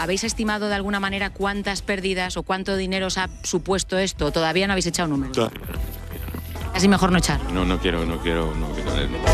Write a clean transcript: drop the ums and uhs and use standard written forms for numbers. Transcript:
¿habéis estimado de alguna manera cuántas pérdidas o cuánto dinero os ha supuesto esto? ¿Todavía no habéis echado números? Casi mejor no echar. No quiero.